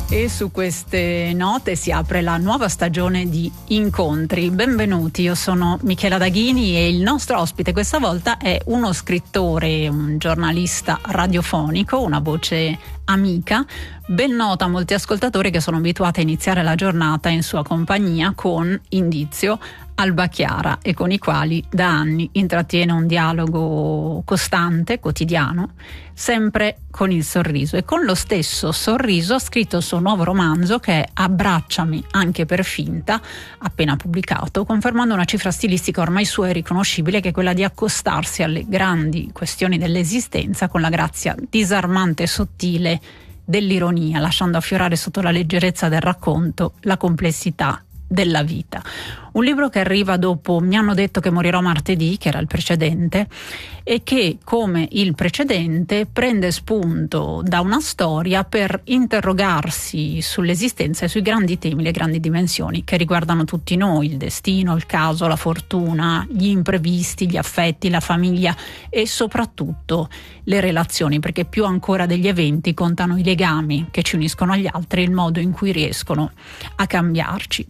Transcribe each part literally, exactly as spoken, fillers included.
E su queste note si apre la nuova stagione di Incontri. Benvenuti, io sono Michela Daghini e il nostro ospite questa volta è uno scrittore, un giornalista radiofonico, una voce amica, ben nota a molti ascoltatori che sono abituati a iniziare la giornata in sua compagnia con Indizio, Alba Chiara, e con i quali da anni intrattiene un dialogo costante, quotidiano, sempre con il sorriso. E con lo stesso sorriso ha scritto il suo nuovo romanzo, che è Abbracciami anche per finta, appena pubblicato, confermando una cifra stilistica ormai sua e riconoscibile, che è quella di accostarsi alle grandi questioni dell'esistenza con la grazia disarmante e sottile dell'ironia, lasciando affiorare sotto la leggerezza del racconto la complessità della vita. Un libro che arriva dopo Mi hanno detto che morirò martedì, che era il precedente, e che, come il precedente, prende spunto da una storia per interrogarsi sull'esistenza e sui grandi temi, le grandi dimensioni che riguardano tutti noi: il destino, il caso, la fortuna, gli imprevisti, gli affetti, la famiglia e soprattutto le relazioni, perché più ancora degli eventi contano i legami che ci uniscono agli altri e il modo in cui riescono a cambiarci.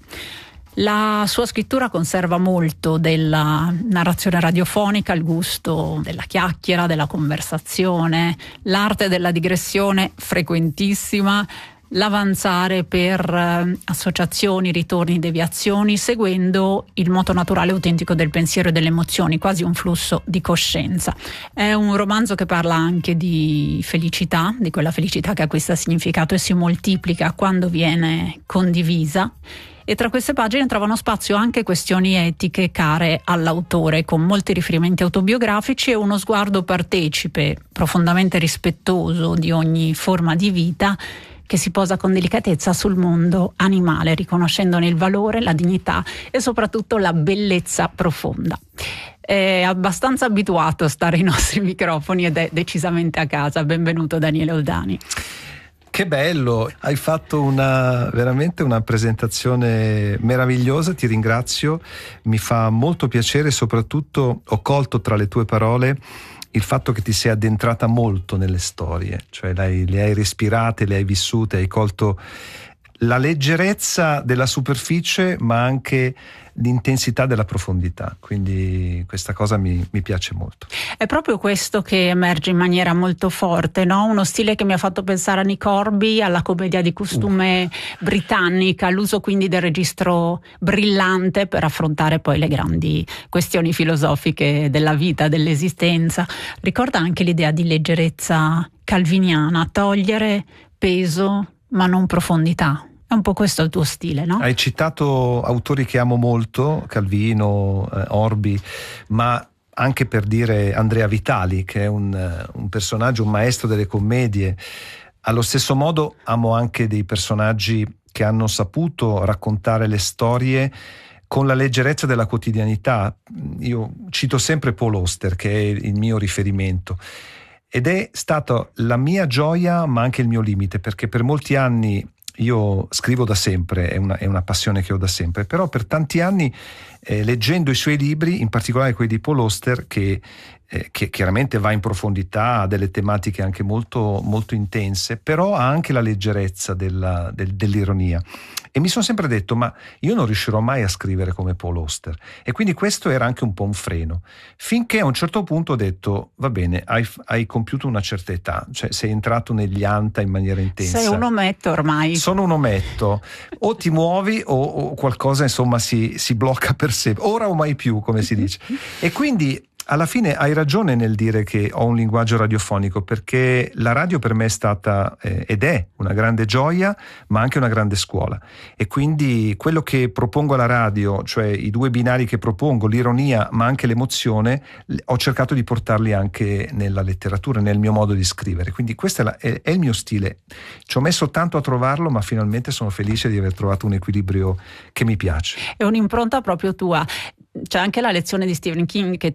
La sua scrittura conserva molto della narrazione radiofonica, il gusto della chiacchiera, della conversazione, l'arte della digressione frequentissima, l'avanzare per eh, associazioni, ritorni, deviazioni, seguendo il moto naturale e autentico del pensiero e delle emozioni, quasi un flusso di coscienza. È un romanzo che parla anche di felicità, di quella felicità che acquista significato e si moltiplica quando viene condivisa. E tra queste pagine trovano spazio anche questioni etiche care all'autore, con molti riferimenti autobiografici e uno sguardo partecipe, profondamente rispettoso di ogni forma di vita, che si posa con delicatezza sul mondo animale, riconoscendone il valore, la dignità e soprattutto la bellezza profonda. È abbastanza abituato a stare ai nostri microfoni ed è decisamente a casa. Benvenuto Daniele Oldani. Che bello, hai fatto una veramente una presentazione meravigliosa, ti ringrazio, mi fa molto piacere, soprattutto ho colto tra le tue parole il fatto che ti sei addentrata molto nelle storie, cioè le hai respirate, le hai vissute, hai colto la leggerezza della superficie ma anche l'intensità della profondità, quindi questa cosa mi, mi piace molto. È proprio questo che emerge in maniera molto forte, no? Uno stile che mi ha fatto pensare a Nick Hornby, alla commedia di costume uh. britannica, l'uso quindi del registro brillante per affrontare poi le grandi questioni filosofiche della vita, dell'esistenza. Ricorda anche l'idea di leggerezza calviniana, togliere peso ma non profondità. È un po' questo il tuo stile, no? Hai citato autori che amo molto, Calvino, eh, Hornby, ma anche per dire Andrea Vitali, che è un, un personaggio, un maestro delle commedie. Allo stesso modo amo anche dei personaggi che hanno saputo raccontare le storie con la leggerezza della quotidianità. Io cito sempre Paul Auster, che è il mio riferimento. Ed è stata la mia gioia ma anche il mio limite, perché per molti anni io scrivo da sempre, è una, è una passione che ho da sempre, però per tanti anni eh, leggendo i suoi libri, in particolare quelli di Paul Auster, che, eh, che chiaramente va in profondità, ha delle tematiche anche molto, molto intense, però ha anche la leggerezza della, del, dell'ironia. E mi sono sempre detto, ma io non riuscirò mai a scrivere come Paul Auster, e quindi questo era anche un po' un freno, finché a un certo punto ho detto, va bene, hai, hai compiuto una certa età, cioè sei entrato negli anta in maniera intensa. Sei un ometto ormai. Sono un ometto, o ti muovi o, o qualcosa insomma si, si blocca per sempre, ora o mai più, come si dice. E quindi alla fine hai ragione nel dire che ho un linguaggio radiofonico, perché la radio per me è stata eh, ed è una grande gioia ma anche una grande scuola, e quindi quello che propongo alla radio, cioè i due binari che propongo, l'ironia ma anche l'emozione, ho cercato di portarli anche nella letteratura, nel mio modo di scrivere, quindi questo è, la, è, è il mio stile. Ci ho messo tanto a trovarlo, ma finalmente sono felice di aver trovato un equilibrio che mi piace. È un'impronta proprio tua. C'è anche la lezione di Stephen King che tu citi,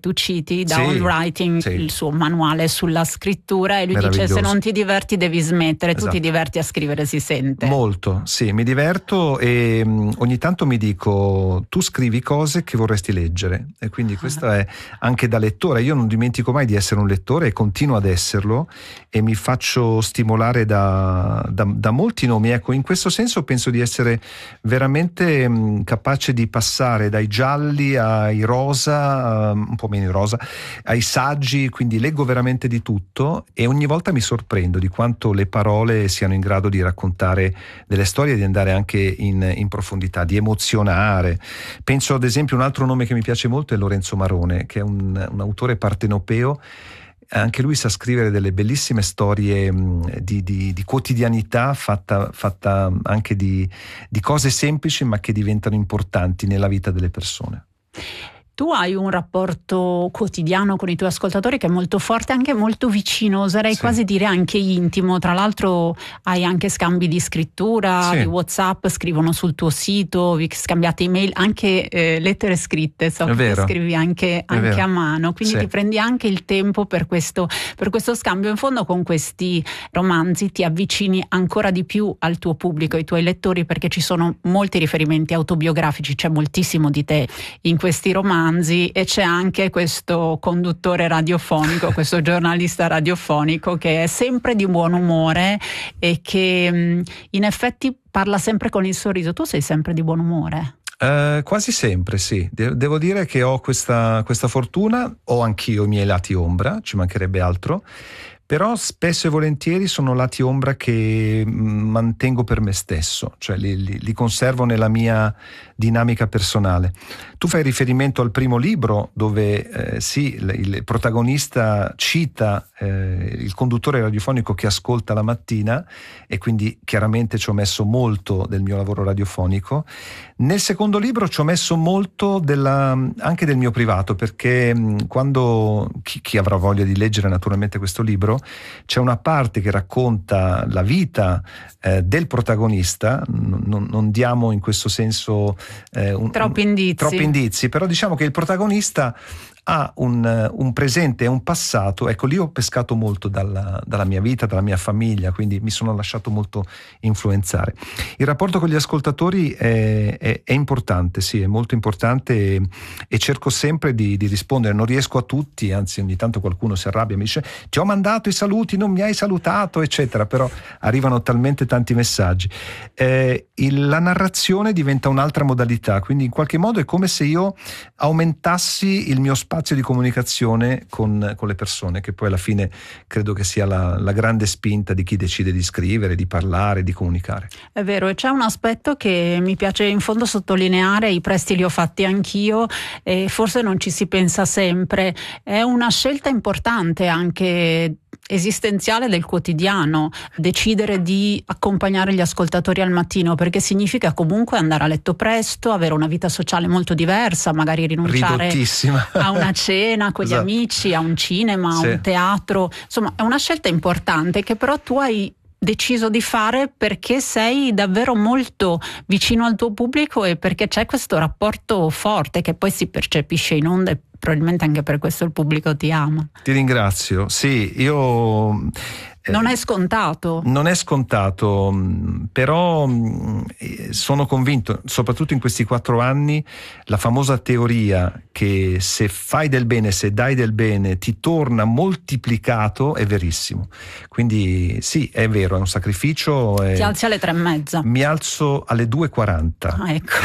seguiti da Sì, All Writing, sì. il suo manuale sulla scrittura, e lui dice: se non ti diverti devi smettere. Esatto. Tu ti diverti a scrivere, si sente. Molto, sì, mi diverto e mh, ogni tanto mi dico: tu scrivi cose che vorresti leggere, e quindi questo è anche da lettore. Io non dimentico mai di essere un lettore e continuo ad esserlo, e mi faccio stimolare da, da, da molti nomi. Ecco, in questo senso penso di essere veramente mh, capace di passare dai gialli ai rosa, uh, un po' meno i rosa, ai saggi, quindi leggo veramente di tutto, e ogni volta mi sorprendo di quanto le parole siano in grado di raccontare delle storie, di andare anche in, in profondità, di emozionare. Penso ad esempio, un altro nome che mi piace molto è Lorenzo Marone, che è un, un autore partenopeo. Anche lui sa scrivere delle bellissime storie mh, di, di, di quotidianità, fatta, fatta anche di, di cose semplici ma che diventano importanti nella vita delle persone. Tu hai un rapporto quotidiano con i tuoi ascoltatori che è molto forte, anche molto vicino, oserei Sì. quasi dire anche intimo. Tra l'altro hai anche scambi di scrittura, Sì. di WhatsApp, scrivono sul tuo sito, vi scambiate email, anche eh, lettere scritte, so È che vero. scrivi anche, anche vero. a mano, quindi Sì. ti prendi anche il tempo per questo, per questo scambio. In fondo con questi romanzi ti avvicini ancora di più al tuo pubblico, ai tuoi lettori, perché ci sono molti riferimenti autobiografici, c'è moltissimo di te in questi romanzi. E c'è anche questo conduttore radiofonico, questo giornalista radiofonico che è sempre di buon umore e che mh, in effetti parla sempre con il sorriso. Tu sei sempre di buon umore? Uh, quasi sempre, sì. De- devo dire che ho questa, questa fortuna. Ho anch'io i miei lati ombra, ci mancherebbe altro, però spesso e volentieri sono lati ombra che mh, mantengo per me stesso, cioè li, li, li conservo nella mia dinamica personale. Tu fai riferimento al primo libro dove eh, sì, il, il protagonista cita eh, il conduttore radiofonico che ascolta la mattina, e quindi chiaramente ci ho messo molto del mio lavoro radiofonico. Nel secondo libro ci ho messo molto della, anche del mio privato, perché mh, quando chi, chi avrà voglia di leggere naturalmente questo libro, c'è una parte che racconta la vita eh, del protagonista. Non, non diamo in questo senso eh, un, troppi indizi. troppi indizi, però diciamo che il protagonista ha un, un presente e un passato. Ecco, lì ho pescato molto dalla, dalla mia vita, dalla mia famiglia, quindi mi sono lasciato molto influenzare. Il rapporto con gli ascoltatori è, è, è importante, sì, è molto importante, e, e cerco sempre di, di rispondere. Non riesco a tutti, anzi ogni tanto qualcuno si arrabbia, mi dice: ti ho mandato i saluti, non mi hai salutato, eccetera, però arrivano talmente tanti messaggi. Eh, il, la narrazione diventa un'altra modalità, quindi in qualche modo è come se io aumentassi il mio spazio di comunicazione con, con le persone, che poi alla fine credo che sia la, la grande spinta di chi decide di scrivere, di parlare, di comunicare. È vero, e c'è un aspetto che mi piace in fondo sottolineare. I presti li ho fatti anch'io e forse non ci si pensa sempre. È una scelta importante anche esistenziale del quotidiano, decidere di accompagnare gli ascoltatori al mattino, perché significa comunque andare a letto presto, avere una vita sociale molto diversa, magari rinunciare Ridottissima. a una cena con gli Esatto. amici, a un cinema, Sì. a un teatro. Insomma, è una scelta importante che però tu hai deciso di fare perché sei davvero molto vicino al tuo pubblico e perché c'è questo rapporto forte che poi si percepisce in onda, e probabilmente anche per questo il pubblico ti ama. Ti ringrazio. Sì, io... Non è scontato. Non è scontato, però sono convinto, soprattutto in questi quattro anni, la famosa teoria che se fai del bene, se dai del bene, ti torna moltiplicato, è verissimo. Quindi sì, è vero, è un sacrificio. Ti alzi alle tre e mezza. Mi alzo alle due e quaranta. Ah, ecco.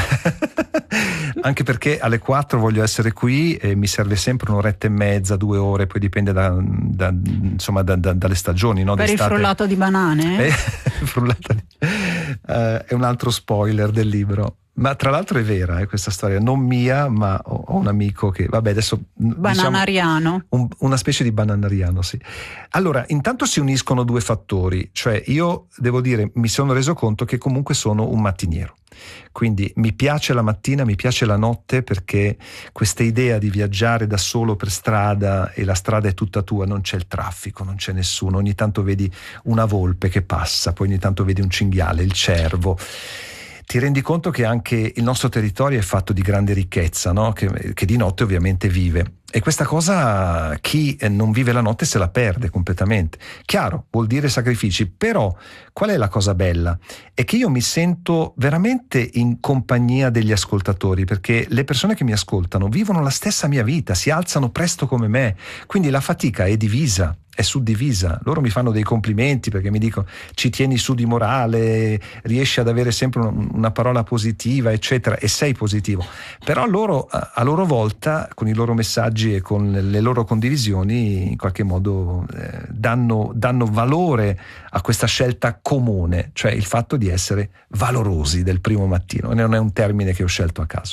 Anche perché alle quattro voglio essere qui e mi serve sempre un'oretta e mezza, due ore, poi dipende da, da, insomma, da, da, dalle stagioni. No? Per D'estate. il frullato di banane? Eh, frullato di... uh, è un altro spoiler del libro. Ma tra l'altro è vera eh, questa storia, non mia, ma ho, ho un amico che, vabbè, adesso bananariano, diciamo, un, una specie di bananariano, sì. Allora, intanto si uniscono due fattori, cioè io devo dire, mi sono reso conto che comunque sono un mattiniero. Quindi mi piace la mattina, mi piace la notte, perché questa idea di viaggiare da solo per strada e la strada è tutta tua, non c'è il traffico, non c'è nessuno, ogni tanto vedi una volpe che passa, poi ogni tanto vedi un cinghiale, il cervo. ti rendi conto che anche il nostro territorio è fatto di grande ricchezza, no? che, che di notte ovviamente vive. E questa cosa chi non vive la notte se la perde completamente. Chiaro, vuol dire sacrifici, però qual è la cosa bella? È che io mi sento veramente in compagnia degli ascoltatori, perché le persone che mi ascoltano vivono la stessa mia vita, si alzano presto come me, quindi la fatica è divisa, è suddivisa. Loro mi fanno dei complimenti perché mi dicono ci tieni su di morale, riesci ad avere sempre una parola positiva, eccetera, e sei positivo. Però loro a loro volta, con i loro messaggi e con le loro condivisioni, in qualche modo eh, danno, danno valore a questa scelta comune, cioè il fatto di essere valorosi del primo mattino. Non è un termine che ho scelto a caso.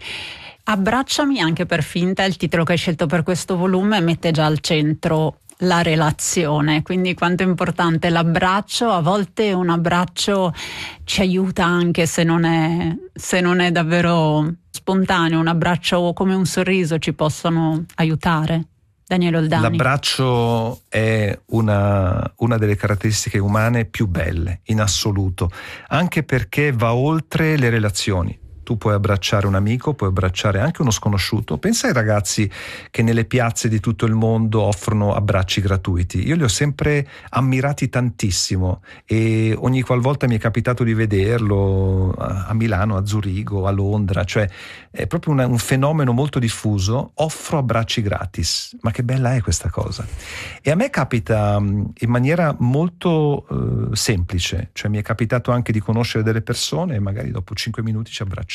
Abbracciami, anche per finta, il titolo che hai scelto per questo volume mette già al centro la relazione, quindi quanto è importante l'abbraccio. A volte un abbraccio ci aiuta anche se non è, se non è davvero spontaneo, un abbraccio come un sorriso ci possono aiutare. Daniele Oldani. L'abbraccio è una, una delle caratteristiche umane più belle in assoluto, anche perché va oltre le relazioni. Tu puoi abbracciare un amico, puoi abbracciare anche uno sconosciuto. Pensa ai ragazzi che nelle piazze di tutto il mondo offrono abbracci gratuiti. Io li ho sempre ammirati tantissimo e ogni qualvolta mi è capitato di vederlo a Milano, a Zurigo, a Londra, cioè è proprio una, un fenomeno molto diffuso. Offro abbracci gratis, ma che bella è questa cosa. E a me capita in maniera molto eh, semplice, cioè mi è capitato anche di conoscere delle persone e magari dopo cinque minuti ci abbracciamo.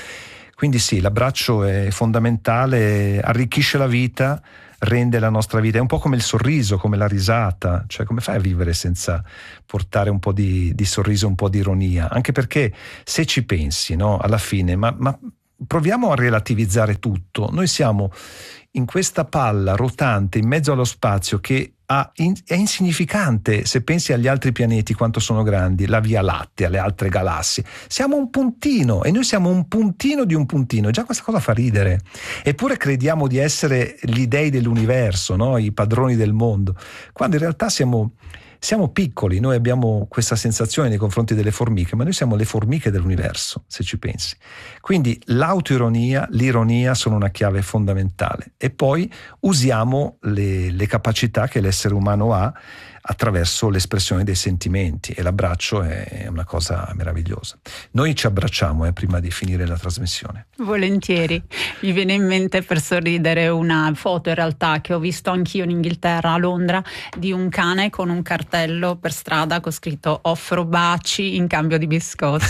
Quindi sì, l'abbraccio è fondamentale, arricchisce la vita, rende la nostra vita, è un po' come il sorriso, come la risata, cioè come fai a vivere senza portare un po' di, di sorriso, un po' di ironia, anche perché se ci pensi, no, alla fine, ma, ma proviamo a relativizzare tutto, noi siamo in questa palla rotante in mezzo allo spazio che ha, in, è insignificante se pensi agli altri pianeti quanto sono grandi, la Via Lattea, le altre galassie. Siamo un puntino e noi siamo un puntino di un puntino, già questa cosa fa ridere. Eppure crediamo di essere gli dei dell'universo, no? I padroni del mondo, quando in realtà siamo Siamo piccoli, noi abbiamo questa sensazione nei confronti delle formiche, ma noi siamo le formiche dell'universo, se ci pensi. Quindi l'autoironia, l'ironia sono una chiave fondamentale e poi usiamo le, le capacità che l'essere umano ha attraverso l'espressione dei sentimenti e l'abbraccio è una cosa meravigliosa. Noi ci abbracciamo eh, prima di finire la trasmissione. Volentieri. Mi viene in mente per sorridere una foto in realtà che ho visto anch'io in Inghilterra, a Londra, di un cane con un cartello per strada con scritto offro baci in cambio di biscotti.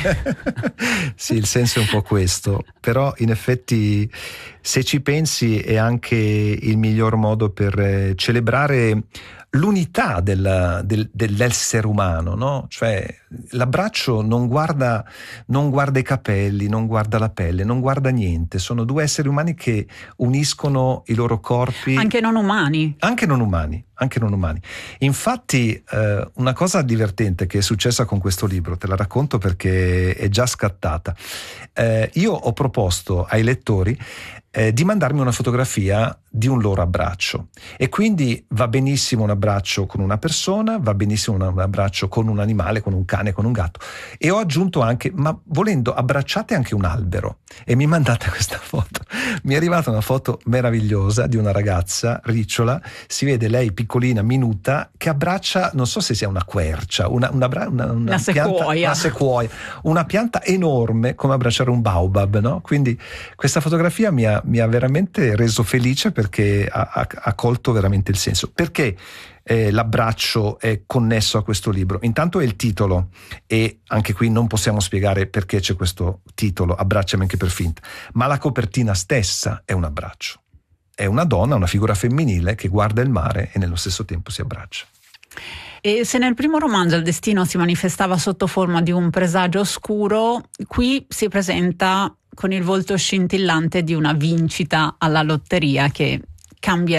Sì, il senso è un po' questo, però in effetti se ci pensi è anche il miglior modo per celebrare l'unità del, del, dell'essere umano, no? Cioè l'abbraccio non guarda, non guarda i capelli, non guarda la pelle, non guarda niente, sono due esseri umani che uniscono i loro corpi. Anche non umani. Anche non umani, anche non umani. Infatti eh, una cosa divertente che è successa con questo libro, te la racconto perché è già scattata. Eh, io ho proposto ai lettori Eh, di mandarmi una fotografia di un loro abbraccio e quindi va benissimo un abbraccio con una persona, va benissimo un abbraccio con un animale, con un cane, con un gatto, e ho aggiunto anche, ma volendo abbracciate anche un albero, e mi mandate questa foto. Mi è arrivata una foto meravigliosa di una ragazza ricciola, si vede lei piccolina, minuta, che abbraccia, non so se sia una quercia, una, una, una, una, una, pianta, sequoia. una sequoia, una pianta enorme come abbracciare un baobab, no? Quindi questa fotografia mi ha mi ha veramente reso felice perché ha, ha, ha colto veramente il senso. Perché eh, l'abbraccio è connesso a questo libro? Intanto è il titolo e anche qui non possiamo spiegare perché c'è questo titolo, Abbracciami anche per finta, ma la copertina stessa è un abbraccio. È una donna, una figura femminile che guarda il mare e nello stesso tempo si abbraccia. E se nel primo romanzo il destino si manifestava sotto forma di un presagio oscuro, qui si presenta con il volto scintillante di una vincita alla lotteria che cambierà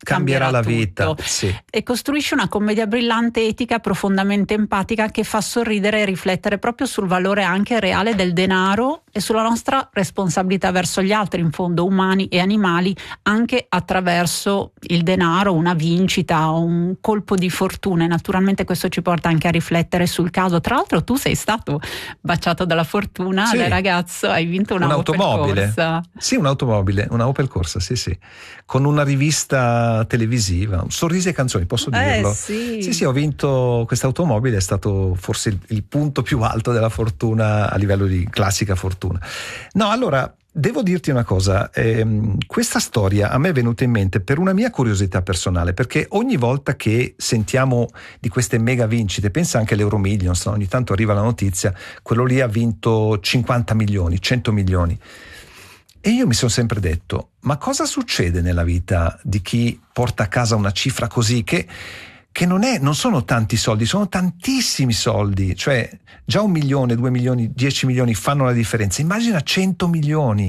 cambierà, cambierà la vita, tutto. Sì. E costruisce una commedia brillante, etica, profondamente empatica, che fa sorridere e riflettere proprio sul valore anche reale del denaro e sulla nostra responsabilità verso gli altri, in fondo umani e animali, anche attraverso il denaro, una vincita o un colpo di fortuna. E naturalmente questo ci porta anche a riflettere sul caso. Tra l'altro tu sei stato baciato dalla fortuna, sì. da ragazzo hai vinto una un'automobile. Opel Corsa. Sì, un'automobile, una Opel Corsa, sì sì, con una rivista televisiva, Sorrisi e canzoni, posso dirlo? Eh, sì. sì sì, ho vinto questa automobile, è stato forse il, il punto più alto della fortuna a livello di classica fortuna. No, allora devo dirti una cosa, ehm, questa storia a me è venuta in mente per una mia curiosità personale, perché ogni volta che sentiamo di queste mega vincite, pensa anche all'Euromillions, no? Ogni tanto arriva la notizia, quello lì ha vinto cinquanta milioni, cento milioni. E io mi sono sempre detto, ma cosa succede nella vita di chi porta a casa una cifra così, che, che non è, non sono tanti soldi, sono tantissimi soldi, cioè già un milione, due milioni, dieci milioni fanno la differenza, immagina cento milioni.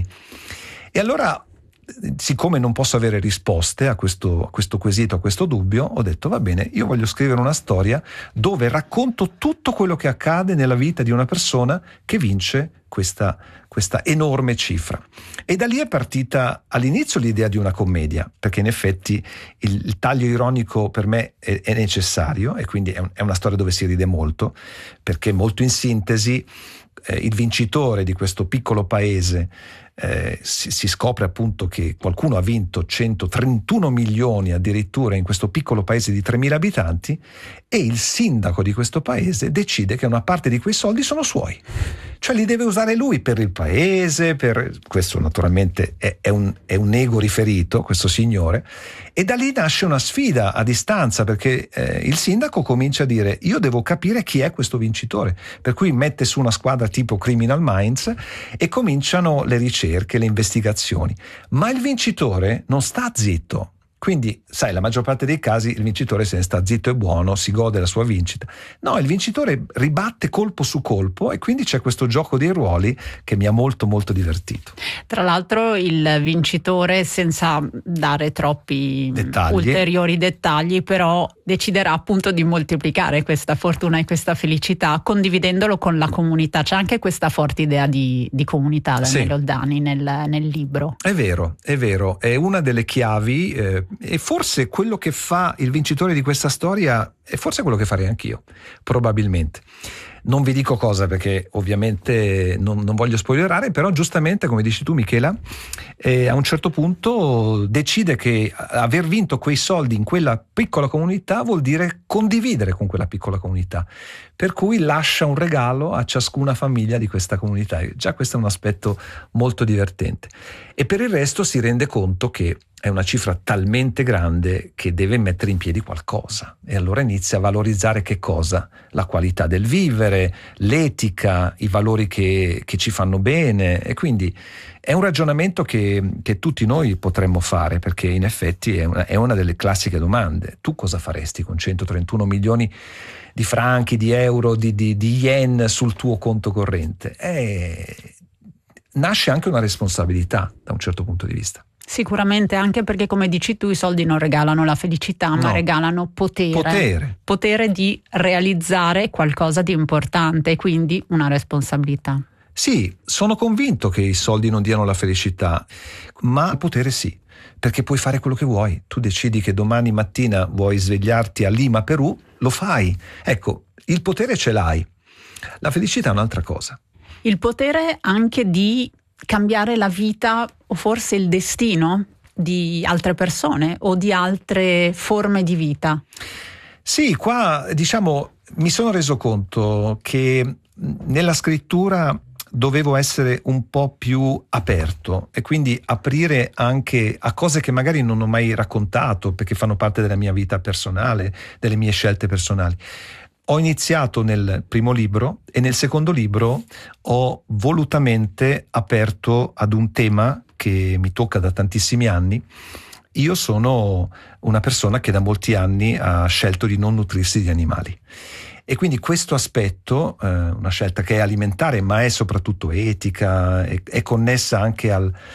E allora, siccome non posso avere risposte a questo, a questo quesito, a questo dubbio, ho detto va bene, io voglio scrivere una storia dove racconto tutto quello che accade nella vita di una persona che vince questa, questa enorme cifra. E da lì è partita all'inizio l'idea di una commedia, perché in effetti il, il taglio ironico per me è, è necessario, e quindi è, un, è una storia dove si ride molto, perché molto in sintesi eh, il vincitore di questo piccolo paese Eh, si, si scopre appunto che qualcuno ha vinto centotrentuno milioni addirittura in questo piccolo paese di tremila abitanti, e il sindaco di questo paese decide che una parte di quei soldi sono suoi, cioè li deve usare lui per il paese, per questo naturalmente è, è, un, è un ego riferito, questo signore, e da lì nasce una sfida a distanza, perché eh, il sindaco comincia a dire io devo capire chi è questo vincitore, per cui mette su una squadra tipo Criminal Minds e cominciano le ricerche, le investigazioni, ma il vincitore non sta zitto. Quindi, sai, la maggior parte dei casi il vincitore se ne sta zitto e buono, si gode la sua vincita. No, il vincitore ribatte colpo su colpo, e quindi c'è questo gioco dei ruoli che mi ha molto molto divertito. Tra l'altro il vincitore, senza dare troppi dettagli. ulteriori dettagli, però deciderà appunto di moltiplicare questa fortuna e questa felicità condividendolo con la comunità. C'è anche questa forte idea di, di comunità, Daniele sì. Oldani, nel, nel libro. È vero, è vero, è una delle chiavi, eh, e forse quello che fa il vincitore di questa storia è forse quello che farei anch'io, probabilmente. Non vi dico cosa, perché ovviamente non, non voglio spoilerare, però giustamente, come dici tu Michela, eh, a un certo punto decide che aver vinto quei soldi in quella piccola comunità vuol dire condividere con quella piccola comunità, per cui lascia un regalo a ciascuna famiglia di questa comunità. Già questo è un aspetto molto divertente, e per il resto si rende conto che è una cifra talmente grande che deve mettere in piedi qualcosa, e allora inizia a valorizzare che cosa? La qualità del vivere, l'etica, i valori che, che ci fanno bene, e quindi è un ragionamento che, che tutti noi potremmo fare, perché in effetti è una, è una delle classiche domande. Tu cosa faresti con centotrentuno milioni di franchi, di euro, di, di, di yen sul tuo conto corrente? Eh, nasce anche una responsabilità da un certo punto di vista. Sicuramente, anche perché, come dici tu, i soldi non regalano la felicità, ma no. regalano potere. Potere. Potere di realizzare qualcosa di importante, e quindi una responsabilità. Sì, sono convinto che i soldi non diano la felicità, ma il potere sì, perché puoi fare quello che vuoi. Tu decidi che domani mattina vuoi svegliarti a Lima, Perù, lo fai. Ecco, il potere ce l'hai. La felicità è un'altra cosa. Il potere anche di cambiare la vita, o forse il destino di altre persone o di altre forme di vita. Sì, qua diciamo mi sono reso conto che nella scrittura dovevo essere un po' più aperto, e quindi aprire anche a cose che magari non ho mai raccontato, perché fanno parte della mia vita personale, delle mie scelte personali. Ho iniziato nel primo libro, e nel secondo libro ho volutamente aperto ad un tema che mi tocca da tantissimi anni. Io sono una persona che da molti anni ha scelto di non nutrirsi di animali, e quindi questo aspetto, eh, una scelta che è alimentare ma è soprattutto etica, è, è connessa anche al,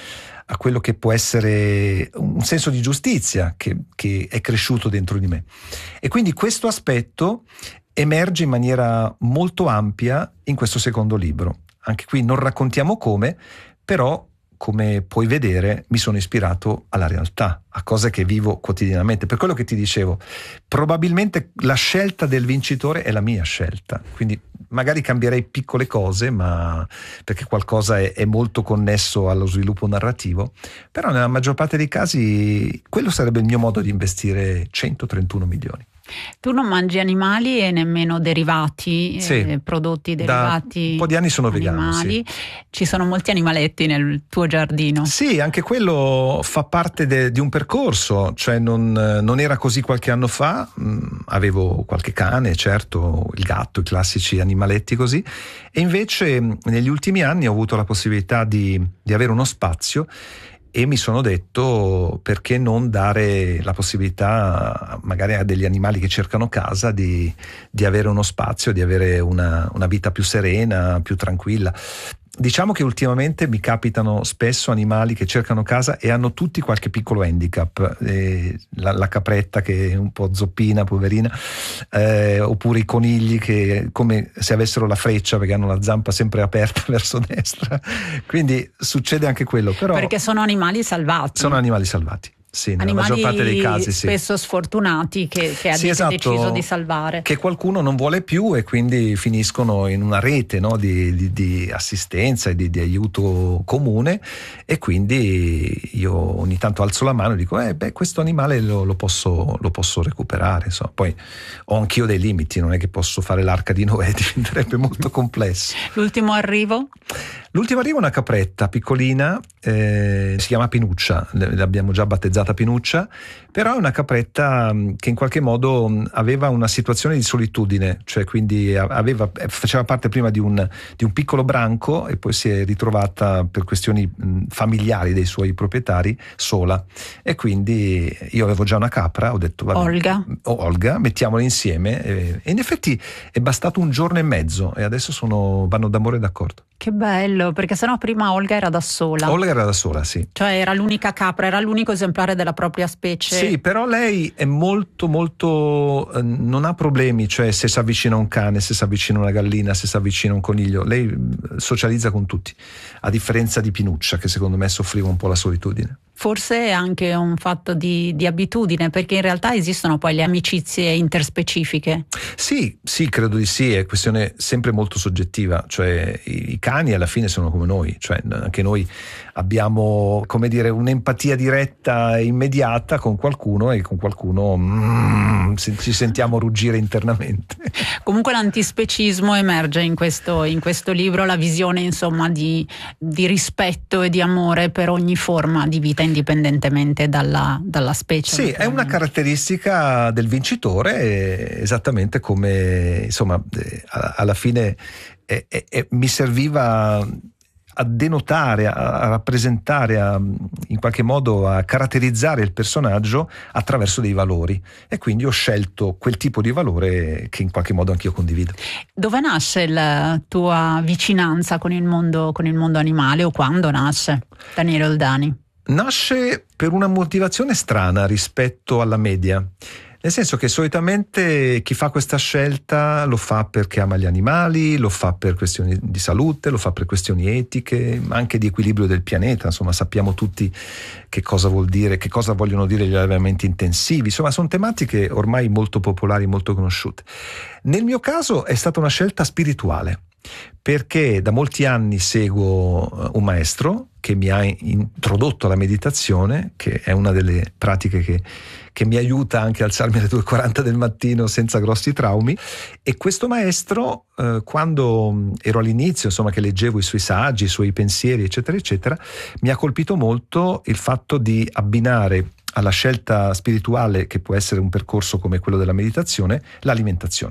a quello che può essere un senso di giustizia che, che è cresciuto dentro di me. E quindi questo aspetto emerge in maniera molto ampia in questo secondo libro. Anche qui non raccontiamo come, però come puoi vedere mi sono ispirato alla realtà, a cose che vivo quotidianamente. Per quello che ti dicevo, probabilmente la scelta del vincitore è la mia scelta, quindi magari cambierei piccole cose, ma perché qualcosa è, è molto connesso allo sviluppo narrativo, però nella maggior parte dei casi quello sarebbe il mio modo di investire centotrentuno milioni. Tu non mangi animali e nemmeno derivati, sì, eh, prodotti derivati. Da un po' di anni sono animali. vegano. Sì. Ci sono molti animaletti nel tuo giardino. Sì, anche quello fa parte de, di un percorso, cioè non, non era così qualche anno fa, mh, avevo qualche cane, certo, il gatto, i classici animaletti così, e invece mh, negli ultimi anni ho avuto la possibilità di, di avere uno spazio. E mi sono detto, perché non dare la possibilità magari a degli animali che cercano casa di, di avere uno spazio, di avere una, una vita più serena, più tranquilla. Diciamo che ultimamente mi capitano spesso animali che cercano casa e hanno tutti qualche piccolo handicap, eh, la, la capretta che è un po' zoppina, poverina, eh, oppure i conigli che come se avessero la freccia perché hanno la zampa sempre aperta verso destra, quindi succede anche quello. Però perché sono animali salvati. Sono animali salvati. Sì, nella animali maggior parte dei casi spesso sì. sfortunati che, che sì, avete esatto, deciso di salvare, che qualcuno non vuole più e quindi finiscono in una rete, no, di, di, di assistenza e di, di aiuto comune, e quindi io ogni tanto alzo la mano e dico eh beh questo animale lo, lo, posso, lo posso recuperare, insomma. Poi ho anch'io dei limiti, non è che posso fare l'arca di Noè, diventerebbe molto complesso. L'ultimo arrivo? L'ultimo arrivo è una capretta piccolina, eh, si chiama Pinuccia, l'abbiamo già battezzata Pinuccia, però è una capretta che in qualche modo aveva una situazione di solitudine, cioè quindi aveva, faceva parte prima di un, di un piccolo branco e poi si è ritrovata per questioni familiari dei suoi proprietari sola, e quindi io avevo già una capra, ho detto vabbè, Olga, oh, Olga mettiamola insieme, e, e in effetti è bastato un giorno e mezzo e adesso sono, vanno d'amore d'accordo. Che bello, perché sennò prima Olga era da sola. Olga era da sola, sì. Cioè era l'unica capra, era l'unico esemplare della propria specie. Sì, però lei è molto molto eh, non ha problemi, cioè se si avvicina a un cane, se si avvicina a una gallina, se si avvicina a un coniglio, lei socializza con tutti, a differenza di Pinuccia che secondo me soffriva un po' la solitudine. Forse è anche un fatto di, di abitudine, perché in realtà esistono poi le amicizie interspecifiche. Sì, sì, credo di sì, è questione sempre molto soggettiva, cioè i, i cani alla fine sono come noi, cioè anche noi abbiamo, come dire, un'empatia diretta e immediata con qualcuno e con qualcuno mm, ci sentiamo ruggire internamente. Comunque l'antispecismo emerge in questo, in questo libro, la visione insomma di, di rispetto e di amore per ogni forma di vita indipendentemente dalla, dalla specie. Sì, è una caratteristica del vincitore, esattamente come insomma alla fine eh, eh, mi serviva a denotare, a, a rappresentare, a, in qualche modo a caratterizzare il personaggio attraverso dei valori, e quindi ho scelto quel tipo di valore che in qualche modo anch'io condivido. Dove nasce la tua vicinanza con il mondo, con il mondo animale, o quando nasce, Daniele Oldani? Nasce per una motivazione strana rispetto alla media. Nel senso che solitamente chi fa questa scelta lo fa perché ama gli animali, lo fa per questioni di salute, lo fa per questioni etiche, ma anche di equilibrio del pianeta. Insomma, sappiamo tutti che cosa vuol dire, che cosa vogliono dire gli allevamenti intensivi. Insomma, sono tematiche ormai molto popolari, molto conosciute. Nel mio caso è stata una scelta spirituale, perché da molti anni seguo un maestro che mi ha introdotto alla meditazione, che è una delle pratiche che, che mi aiuta anche a alzarmi alle due e quaranta del mattino senza grossi traumi. E questo maestro, eh, quando ero all'inizio, insomma, che leggevo i suoi saggi, i suoi pensieri, eccetera, eccetera, mi ha colpito molto il fatto di abbinare alla scelta spirituale, che può essere un percorso come quello della meditazione, l'alimentazione.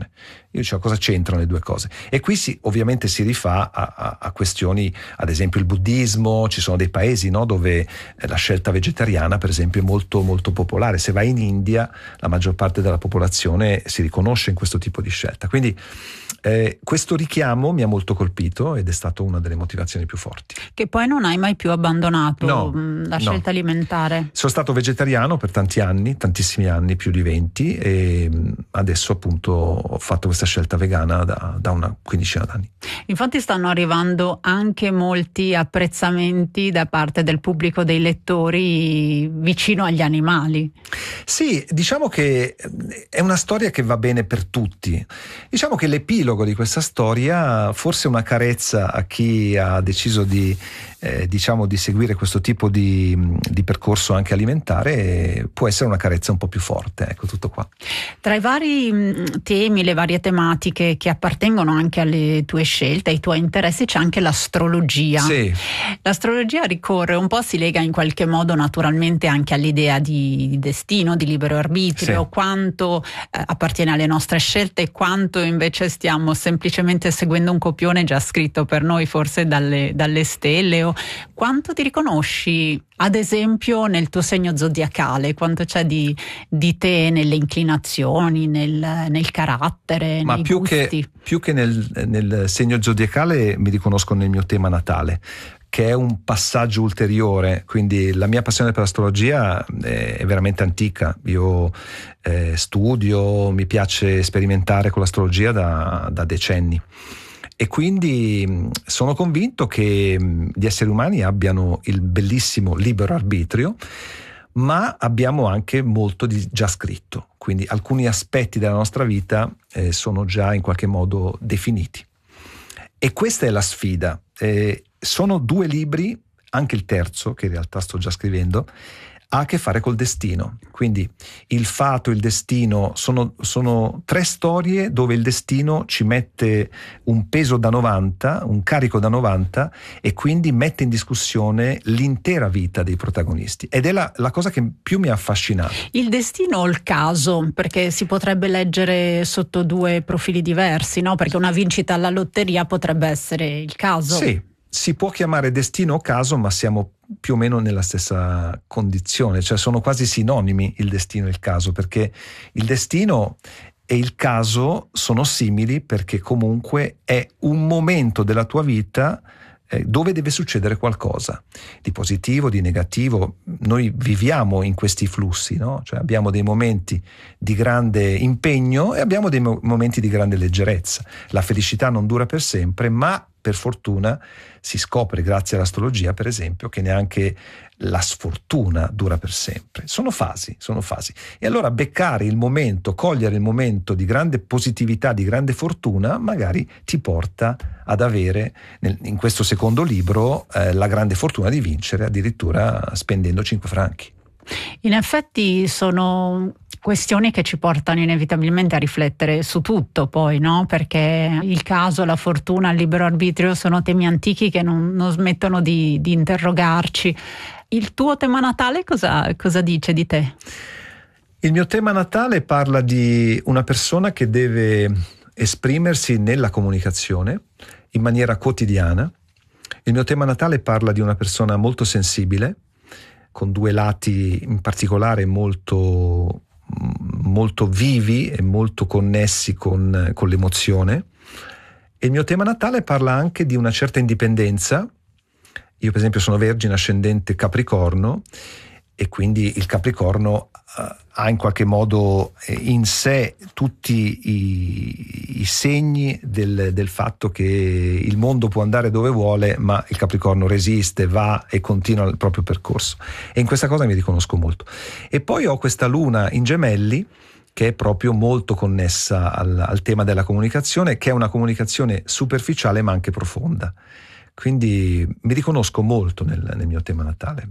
Io dicevo, cosa c'entrano le due cose? E qui si, ovviamente si rifà a, a, a questioni, ad esempio il buddismo. Ci sono dei paesi, no, dove la scelta vegetariana, per esempio, è molto molto popolare. Se vai in India, la maggior parte della popolazione si riconosce in questo tipo di scelta. Quindi eh, questo richiamo mi ha molto colpito ed è stata una delle motivazioni più forti. Che poi non hai mai più abbandonato no, la scelta no. alimentare? Sono stato vegetariano per tanti anni, tantissimi anni, più di venti, e adesso appunto ho fatto questa scelta vegana da, da una quindicina d'anni. Infatti stanno arrivando anche molti apprezzamenti da parte del pubblico, dei lettori, vicino agli animali. Sì, diciamo che è una storia che va bene per tutti. Diciamo che l'epilogo di questa storia, forse una carezza a chi ha deciso di Eh, diciamo di seguire questo tipo di, di percorso anche alimentare, può essere una carezza un po' più forte, ecco, tutto qua. Tra i vari mh, temi, le varie tematiche che appartengono anche alle tue scelte, ai tuoi interessi, c'è anche l'astrologia. Sì. L'astrologia ricorre un po', si lega in qualche modo naturalmente anche all'idea di, di destino, di libero arbitrio, sì. quanto eh, appartiene alle nostre scelte e quanto invece stiamo semplicemente seguendo un copione già scritto per noi, forse dalle, dalle stelle. O quanto ti riconosci, ad esempio, nel tuo segno zodiacale? Quanto c'è di, di te nelle inclinazioni, nel, nel carattere, Ma nei più gusti? che, più che nel, nel segno zodiacale mi riconosco nel mio tema natale, che è un passaggio ulteriore. Quindi la mia passione per l'astrologia è, è veramente antica. Io eh, studio, mi piace sperimentare con l'astrologia da, da decenni. E quindi sono convinto che gli esseri umani abbiano il bellissimo libero arbitrio, ma abbiamo anche molto di già scritto. Quindi alcuni aspetti della nostra vita eh, sono già in qualche modo definiti. E questa è la sfida. Eh, sono due libri, anche il terzo, che in realtà sto già scrivendo, ha a che fare col destino. Quindi il fato, il destino, sono, sono tre storie dove il destino ci mette un peso da novanta, un carico da novanta, e quindi mette in discussione l'intera vita dei protagonisti. Ed è la, la cosa che più mi ha affascinato. Il destino o il caso? Perché si potrebbe leggere sotto due profili diversi, no? Perché una vincita alla lotteria potrebbe essere il caso. Sì, si può chiamare destino o caso, ma siamo più o meno nella stessa condizione, cioè sono quasi sinonimi il destino e il caso, perché il destino e il caso sono simili perché comunque è un momento della tua vita eh, dove deve succedere qualcosa di positivo, di negativo. Noi viviamo in questi flussi, no? Cioè abbiamo dei momenti di grande impegno e abbiamo dei mo- momenti di grande leggerezza. La felicità non dura per sempre, ma per fortuna si scopre, grazie all'astrologia per esempio, che neanche la sfortuna dura per sempre. Sono fasi, sono fasi. E allora beccare il momento, cogliere il momento di grande positività, di grande fortuna, magari ti porta ad avere, nel, in questo secondo libro, eh, la grande fortuna di vincere addirittura spendendo cinque franchi. In effetti sono questioni che ci portano inevitabilmente a riflettere su tutto, poi, no? Perché il caso, la fortuna, il libero arbitrio sono temi antichi che non, non smettono di, di interrogarci. Il tuo tema natale cosa, cosa dice di te? Il mio tema natale parla di una persona che deve esprimersi nella comunicazione in maniera quotidiana. Il mio tema natale parla di una persona molto sensibile, con due lati in particolare molto, molto vivi e molto connessi con, con l'emozione. E il mio tema natale parla anche di una certa indipendenza. Io per esempio sono Vergine ascendente Capricorno, e quindi il Capricorno uh, ha in qualche modo in sé tutti i, i segni del, del fatto che il mondo può andare dove vuole, ma il Capricorno resiste, va e continua il proprio percorso, e in questa cosa mi riconosco molto. E poi ho questa Luna in Gemelli, che è proprio molto connessa al, al tema della comunicazione, che è una comunicazione superficiale ma anche profonda. Quindi mi riconosco molto nel, nel mio tema natale.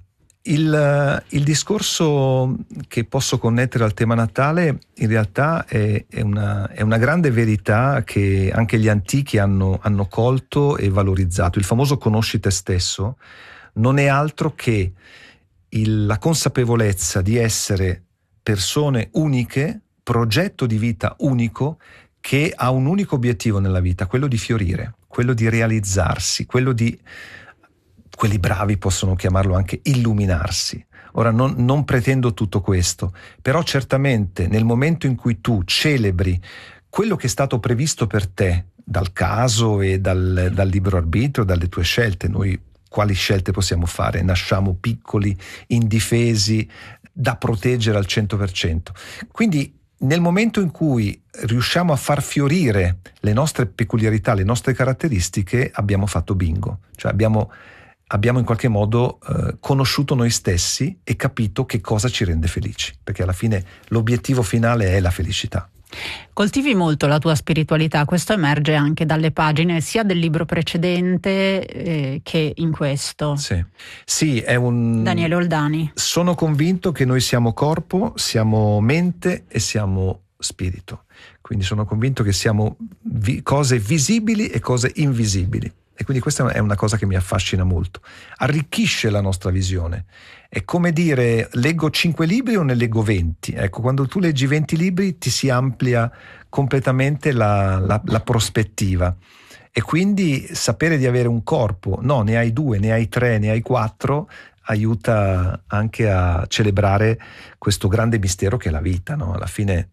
Il, il discorso che posso connettere al tema natale in realtà è, è, una, è una grande verità che anche gli antichi hanno, hanno colto e valorizzato. Il famoso conosci te stesso non è altro che il, la consapevolezza di essere persone uniche, progetto di vita unico, che ha un unico obiettivo nella vita, quello di fiorire, quello di realizzarsi, quello di, quelli bravi possono chiamarlo anche illuminarsi. Ora non, non pretendo tutto questo, però certamente nel momento in cui tu celebri quello che è stato previsto per te dal caso e dal, dal libero arbitrio, dalle tue scelte, noi quali scelte possiamo fare? Nasciamo piccoli, indifesi, da proteggere al cento per cento. Quindi nel momento in cui riusciamo a far fiorire le nostre peculiarità, le nostre caratteristiche, abbiamo fatto bingo, cioè abbiamo abbiamo in qualche modo eh, conosciuto noi stessi e capito che cosa ci rende felici, perché alla fine l'obiettivo finale è la felicità. Coltivi molto la tua spiritualità, questo emerge anche dalle pagine sia del libro precedente eh, che in questo. Sì. Sì, è un... Daniele Oldani. Sono convinto che noi siamo corpo, siamo mente e siamo spirito, quindi sono convinto che siamo vi- cose visibili e cose invisibili. E quindi questa è una cosa che mi affascina molto. Arricchisce la nostra visione. È come dire, leggo cinque libri o ne leggo venti? Ecco, quando tu leggi venti libri ti si amplia completamente la, la, la prospettiva. E quindi sapere di avere un corpo, no, ne hai due, ne hai tre, ne hai quattro, aiuta anche a celebrare questo grande mistero che è la vita, no? Alla fine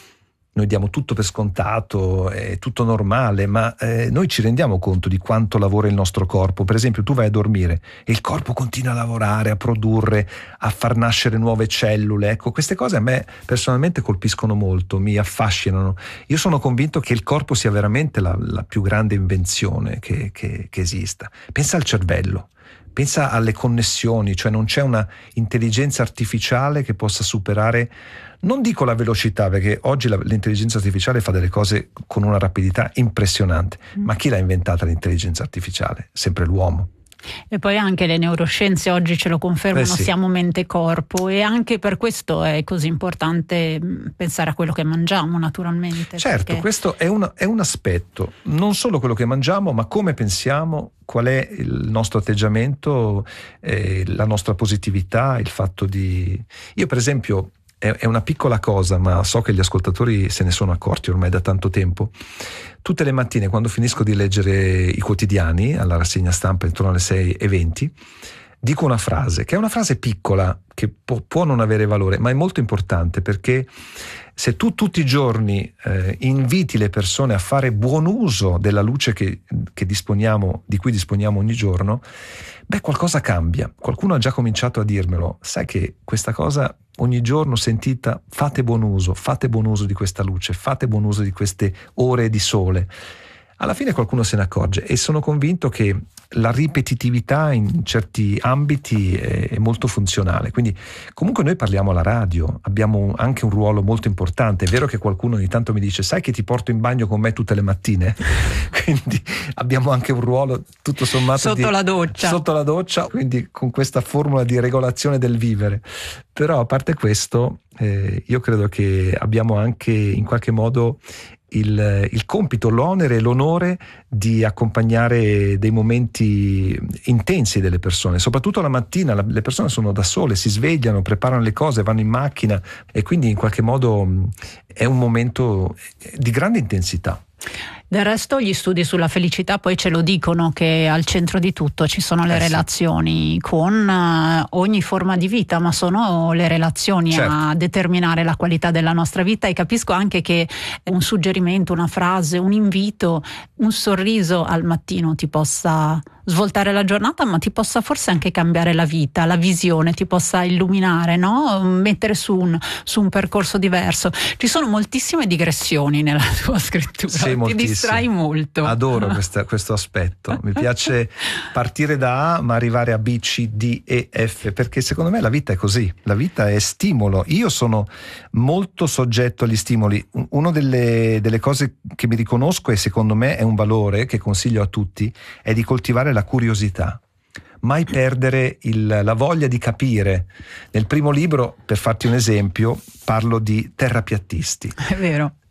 noi diamo tutto per scontato, è tutto normale, ma eh, noi ci rendiamo conto di quanto lavora il nostro corpo. Per esempio, tu vai a dormire e il corpo continua a lavorare, a produrre, a far nascere nuove cellule. Ecco, queste cose a me personalmente colpiscono molto, mi affascinano. Io sono convinto che il corpo sia veramente la, la più grande invenzione che, che, che esista. Pensa al cervello. Pensa alle connessioni, cioè non c'è una intelligenza artificiale che possa superare, non dico la velocità, perché oggi la, l'intelligenza artificiale fa delle cose con una rapidità impressionante, mm. ma chi l'ha inventata l'intelligenza artificiale? Sempre l'uomo. E poi anche le neuroscienze oggi ce lo confermano, eh sì. Siamo mente-corpo, e anche per questo è così importante pensare a quello che mangiamo, naturalmente. Certo, perché... questo è un, è un aspetto, non solo quello che mangiamo, ma come pensiamo, qual è il nostro atteggiamento, eh, la nostra positività, il fatto di... Io per esempio, è, è una piccola cosa, ma so che gli ascoltatori se ne sono accorti ormai da tanto tempo. Tutte le mattine, quando finisco di leggere i quotidiani alla rassegna stampa intorno alle sei e venti, dico una frase, che è una frase piccola, che può, può non avere valore, ma è molto importante, perché se tu tutti i giorni eh, inviti le persone a fare buon uso della luce che, che disponiamo, di cui disponiamo ogni giorno, beh, qualcosa cambia. Qualcuno ha già cominciato a dirmelo. Sai che questa cosa ogni giorno sentita, fate buon uso, fate buon uso di questa luce, fate buon uso di queste ore di sole. Alla fine qualcuno se ne accorge, e sono convinto che la ripetitività in certi ambiti è molto funzionale. Quindi comunque noi parliamo alla radio, abbiamo anche un ruolo molto importante. È vero che qualcuno ogni tanto mi dice: sai che ti porto in bagno con me tutte le mattine? Quindi abbiamo anche un ruolo tutto sommato sotto di, la doccia sotto la doccia, quindi con questa formula di regolazione del vivere. Però a parte questo, eh, io credo che abbiamo anche in qualche modo Il, il compito, l'onere e l'onore di accompagnare dei momenti intensi delle persone, soprattutto la mattina. La, le persone sono da sole, si svegliano, preparano le cose, vanno in macchina, e quindi in qualche modo è un momento di grande intensità. Del resto gli studi sulla felicità poi ce lo dicono, che al centro di tutto ci sono le eh relazioni sì. con uh, ogni forma di vita, ma sono le relazioni certo. a determinare la qualità della nostra vita. E capisco anche che un suggerimento, una frase, un invito, un sorriso al mattino ti possa svoltare la giornata, ma ti possa forse anche cambiare la vita, la visione, ti possa illuminare, no? Mettere su un, su un percorso diverso. Ci sono moltissime digressioni nella tua scrittura, sì, ti distrai molto. Adoro questa, questo aspetto, mi piace partire da A ma arrivare a B, C, D, E, F, perché secondo me la vita è così, la vita è stimolo. Io sono molto soggetto agli stimoli. Una delle, delle cose che mi riconosco, e secondo me è un valore che consiglio a tutti, è di coltivare la la curiosità, mai perdere il, la voglia di capire. Nel primo libro, per farti un esempio, parlo di terrapiattisti. È vero.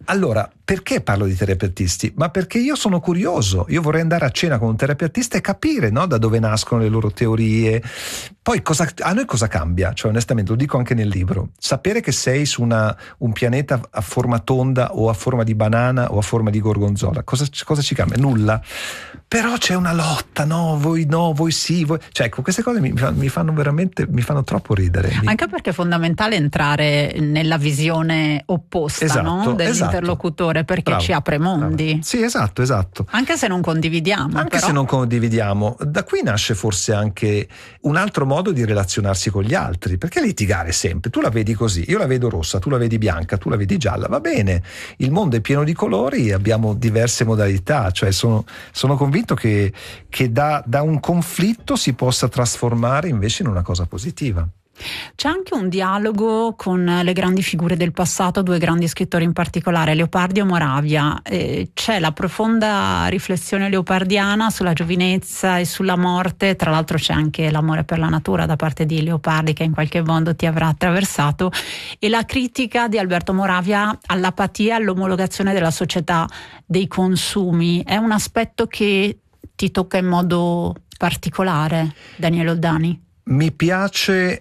Allora, perché parlo di terapeutisti? Ma perché io sono curioso, io vorrei andare a cena con un terapeutista e capire, no, da dove nascono le loro teorie. Poi cosa, a noi cosa cambia? Cioè, onestamente, lo dico anche nel libro, sapere che sei su una, un pianeta a forma tonda o a forma di banana o a forma di gorgonzola, cosa, cosa ci cambia? Nulla. Però c'è una lotta, no, voi no, voi sì, voi... Cioè, ecco, queste cose mi, mi fanno veramente, mi fanno troppo ridere. Anche perché è fondamentale entrare nella visione opposta, esatto, no? Dell'interlocutore, esatto. Perché bravo, ci apre mondi. Bravo. Sì, esatto, esatto. Anche se non condividiamo. Anche però... se non condividiamo. Da qui nasce forse anche un altro modo di relazionarsi con gli altri, perché litigare sempre? Tu la vedi così, io la vedo rossa, tu la vedi bianca, tu la vedi gialla, va bene. Il mondo è pieno di colori e abbiamo diverse modalità, cioè sono, sono convinto che, che da, da un conflitto si possa trasformare invece in una cosa positiva. C'è anche un dialogo con le grandi figure del passato, due grandi scrittori in particolare, Leopardi e Moravia. Eh, c'è la profonda riflessione leopardiana sulla giovinezza e sulla morte, tra l'altro c'è anche l'amore per la natura da parte di Leopardi che in qualche modo ti avrà attraversato, e la critica di Alberto Moravia all'apatia e all'omologazione della società dei consumi. È un aspetto che ti tocca in modo particolare, Daniele Oldani? Mi piace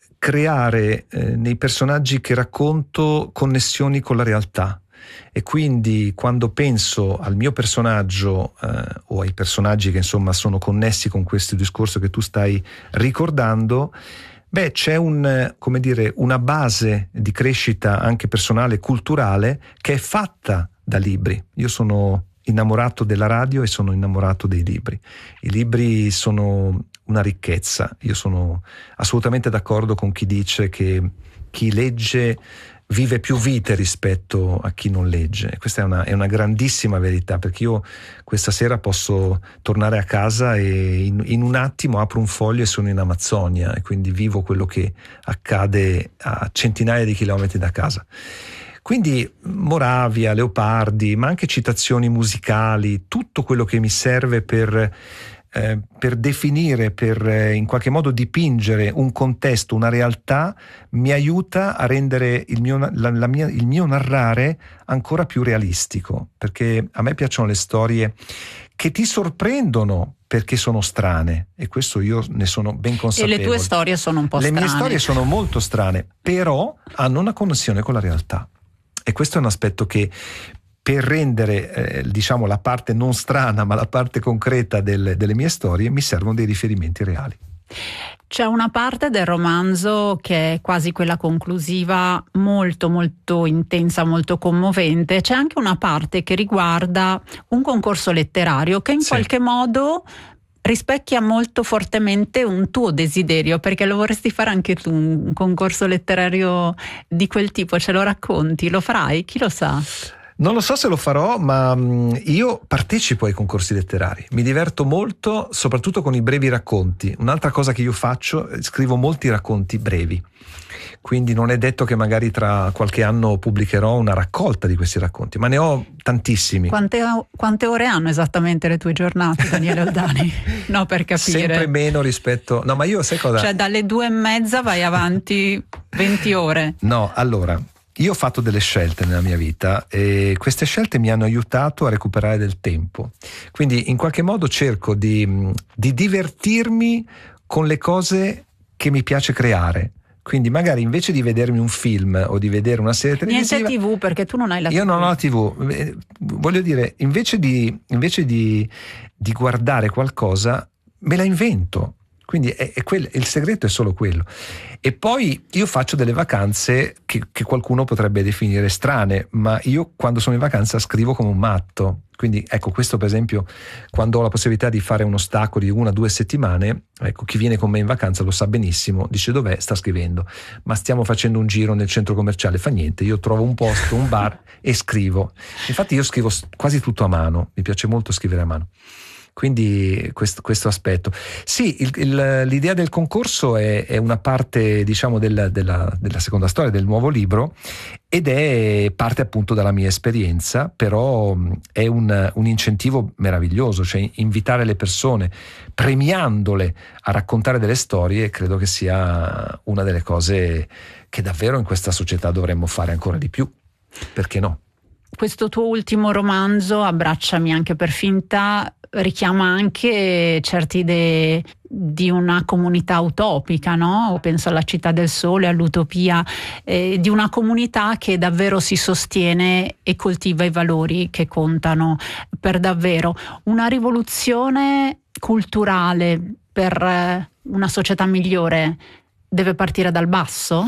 creare eh, nei personaggi che racconto connessioni con la realtà, e quindi quando penso al mio personaggio eh, o ai personaggi che insomma sono connessi con questo discorso che tu stai ricordando, beh, c'è un, come dire, una base di crescita anche personale e culturale che è fatta da libri. Io sono innamorato della radio e sono innamorato dei libri. I libri sono una ricchezza. Io sono assolutamente d'accordo con chi dice che chi legge vive più vite rispetto a chi non legge. Questa è una, è una grandissima verità, perché io questa sera posso tornare a casa e in, in un attimo apro un foglio e sono in Amazzonia, e quindi vivo quello che accade a centinaia di chilometri da casa. Quindi Moravia, Leopardi, ma anche citazioni musicali, tutto quello che mi serve per, eh, per definire, per eh, in qualche modo dipingere un contesto, una realtà, mi aiuta a rendere il mio, la, la mia, il mio narrare ancora più realistico, perché a me piacciono le storie che ti sorprendono perché sono strane, e questo io ne sono ben consapevole. E le tue storie sono un po' le strane. Le mie storie sono molto strane, però hanno una connessione con la realtà. E questo è un aspetto che, per rendere eh, diciamo la parte non strana ma la parte concreta del, delle mie storie, mi servono dei riferimenti reali. C'è una parte del romanzo che è quasi quella conclusiva, molto molto intensa, molto commovente. C'è anche una parte che riguarda un concorso letterario che in sì. qualche modo rispecchia molto fortemente un tuo desiderio, perché lo vorresti fare anche tu, un concorso letterario di quel tipo. Ce lo racconti? Lo farai? Chi lo sa? Non lo so se lo farò, ma io partecipo ai concorsi letterari, mi diverto molto, soprattutto con i brevi racconti. Un'altra cosa che io faccio, scrivo molti racconti brevi, quindi non è detto che magari tra qualche anno pubblicherò una raccolta di questi racconti, ma ne ho tantissimi. Quante, quante ore hanno esattamente le tue giornate, Daniele Oldani? No, per capire. Sempre meno rispetto... No, ma io sai cosa? Cioè dalle due e mezza vai avanti venti ore. No, allora... Io ho fatto delle scelte nella mia vita e queste scelte mi hanno aiutato a recuperare del tempo. Quindi in qualche modo cerco di, di divertirmi con le cose che mi piace creare. Quindi magari invece di vedermi un film o di vedere una serie televisiva... Niente tivù, perché tu non hai la io tivù. Io non ho la tivù. Voglio dire, invece di, invece di, di guardare qualcosa, me la invento. Quindi è, è quel, il segreto è solo quello. E poi io faccio delle vacanze che, che qualcuno potrebbe definire strane, ma io quando sono in vacanza scrivo come un matto. Quindi ecco, questo per esempio, quando ho la possibilità di fare uno stacco di una o due settimane, ecco, chi viene con me in vacanza lo sa benissimo, dice dov'è? Sta scrivendo. Ma stiamo facendo un giro nel centro commerciale, fa niente, io trovo un posto, un bar e scrivo. Infatti io scrivo quasi tutto a mano, mi piace molto scrivere a mano. Quindi questo, questo aspetto. Sì, il, il, l'idea del concorso è, è una parte, diciamo, del, della, della seconda storia, del nuovo libro, ed è parte appunto dalla mia esperienza, però è un, un incentivo meraviglioso, cioè invitare le persone, premiandole a raccontare delle storie, credo che sia una delle cose che davvero in questa società dovremmo fare ancora di più. Perché no? questo tuo ultimo romanzo, Abbracciami anche per finta, richiama anche certe idee di una comunità utopica, no? Penso alla Città del Sole, all'utopia, eh, di una comunità che davvero si sostiene e coltiva i valori che contano per davvero. Una rivoluzione culturale per eh, una società migliore deve partire dal basso?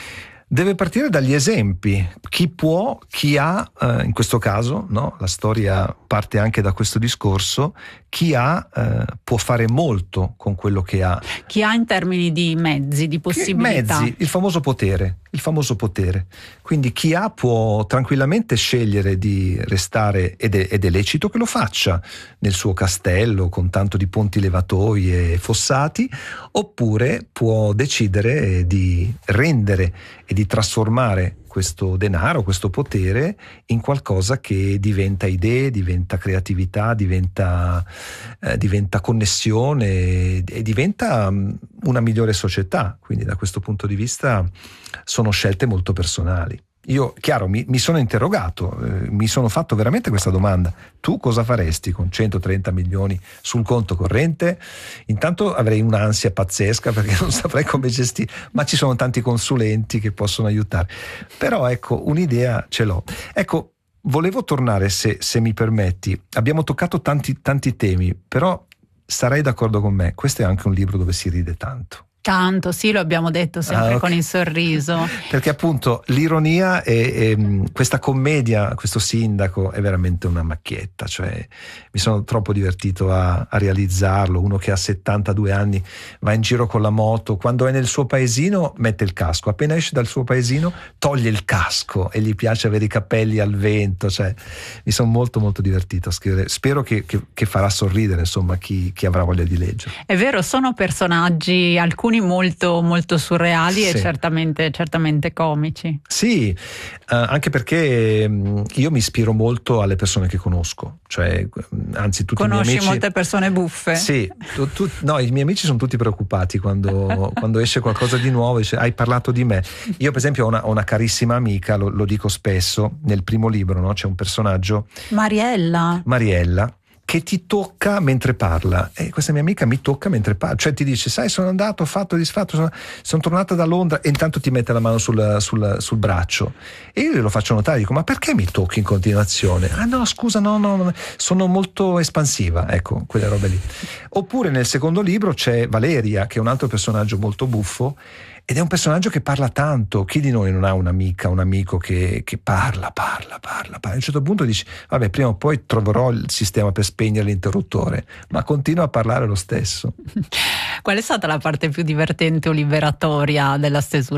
Deve partire dagli esempi. Chi può, chi ha, eh, in questo caso, no? La storia parte anche da questo discorso, chi ha eh, può fare molto con quello che ha. Chi ha in termini di mezzi, di possibilità. Mezzi, il famoso potere, il famoso potere. Quindi chi ha può tranquillamente scegliere di restare, ed è, ed è lecito che lo faccia, nel suo castello con tanto di ponti levatoi e fossati, oppure può decidere di rendere e di trasformare questo denaro, questo potere in qualcosa che diventa idee, diventa creatività, diventa, eh, diventa connessione e diventa um, una migliore società. Quindi da questo punto di vista sono scelte molto personali. Io, chiaro, mi, mi sono interrogato, eh, mi sono fatto veramente questa domanda: tu cosa faresti con centotrenta milioni sul conto corrente? Intanto avrei un'ansia pazzesca perché non saprei come gestire, ma ci sono tanti consulenti che possono aiutare. Però ecco, un'idea ce l'ho. Ecco, volevo tornare, se, se mi permetti, abbiamo toccato tanti, tanti temi, però sarai d'accordo con me, questo è anche un libro dove si ride tanto. Tanto, sì, lo abbiamo detto sempre ah, okay. con il sorriso. Perché appunto l'ironia e, e questa commedia, questo sindaco è veramente una macchietta, cioè mi sono troppo divertito a, a realizzarlo. Uno che ha settantadue anni va in giro con la moto, quando è nel suo paesino mette il casco, appena esce dal suo paesino toglie il casco e gli piace avere i capelli al vento, cioè mi sono molto molto divertito a scrivere. Spero che, che, che farà sorridere insomma chi, chi avrà voglia di leggere. È vero, sono personaggi alcuni molto molto surreali, sì. E certamente certamente comici. Sì, eh, anche perché mh, io mi ispiro molto alle persone che conosco, cioè anzi tutti conosci i miei amici. Molte persone buffe? Sì, tu, tu, no, i miei amici sono tutti preoccupati quando, quando esce qualcosa di nuovo, dice hai parlato di me. Io per esempio ho una, ho una carissima amica, lo, lo dico spesso, nel primo libro, no, c'è un personaggio, Mariella Mariella che ti tocca mentre parla, e questa mia amica mi tocca mentre parla, cioè ti dice sai sono andato, ho fatto, disfatto, sono, sono tornata da Londra, e intanto ti mette la mano sul, sul, sul braccio e io glielo faccio notare, dico ma perché mi tocchi in continuazione? Ah no scusa no no sono molto espansiva, ecco quelle robe lì. Oppure nel secondo libro c'è Valeria, che è un altro personaggio molto buffo ed è un personaggio che parla tanto. Chi di noi non ha un'amica, un amico che, che parla, parla, parla, parla. A un certo punto dici, vabbè, prima o poi troverò il sistema per spegnere l'interruttore, ma continua a parlare lo stesso. Qual è stata la parte più divertente o liberatoria della stesura